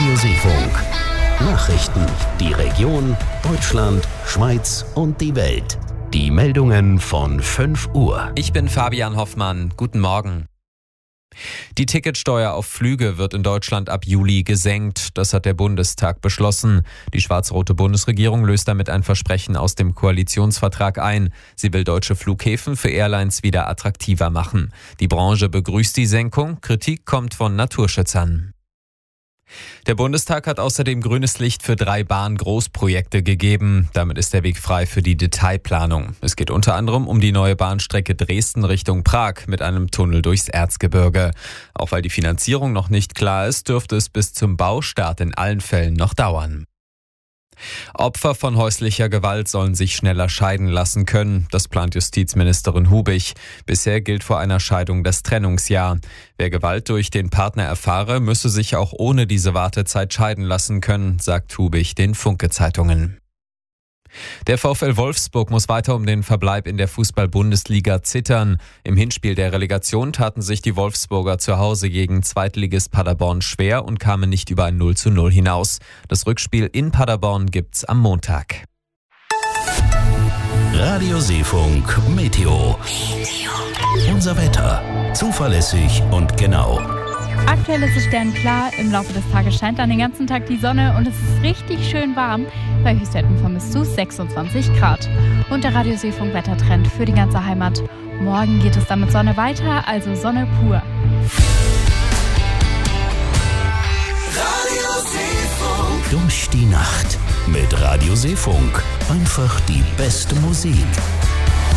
Radio Seefunk. Nachrichten, die Region, Deutschland, Schweiz und die Welt. Die Meldungen von 5 Uhr. Ich bin Fabian Hoffmann. Guten Morgen. Die Ticketsteuer auf Flüge wird in Deutschland ab Juli gesenkt. Das hat der Bundestag beschlossen. Die schwarz-rote Bundesregierung löst damit ein Versprechen aus dem Koalitionsvertrag ein. Sie will deutsche Flughäfen für Airlines wieder attraktiver machen. Die Branche begrüßt die Senkung. Kritik kommt von Naturschützern. Der Bundestag hat außerdem grünes Licht für 3 Bahn-Großprojekte gegeben. Damit ist der Weg frei für die Detailplanung. Es geht unter anderem um die neue Bahnstrecke Dresden Richtung Prag mit einem Tunnel durchs Erzgebirge. Auch weil die Finanzierung noch nicht klar ist, dürfte es bis zum Baustart in allen Fällen noch dauern. Opfer von häuslicher Gewalt sollen sich schneller scheiden lassen können. Das plant Justizministerin Hubig. Bisher gilt vor einer Scheidung das Trennungsjahr. Wer Gewalt durch den Partner erfahre, müsse sich auch ohne diese Wartezeit scheiden lassen können, sagt Hubig den Funke-Zeitungen. Der VfL Wolfsburg muss weiter um den Verbleib in der Fußball-Bundesliga zittern. Im Hinspiel der Relegation taten sich die Wolfsburger zu Hause gegen Zweitligist Paderborn schwer und kamen nicht über ein 0:0 hinaus. Das Rückspiel in Paderborn gibt's am Montag. Radio Seefunk Meteo. Unser Wetter. Zuverlässig und genau. Aktuell ist es sternklar, im Laufe des Tages scheint dann den ganzen Tag die Sonne und es ist richtig schön warm, bei Höchstwerten von bis zu 26 Grad. Und der Radio Seefunk Wettertrend für die ganze Heimat. Morgen geht es dann mit Sonne weiter, also Sonne pur. Radio Seefunk. Durch die Nacht mit Radio Seefunk. Einfach die beste Musik.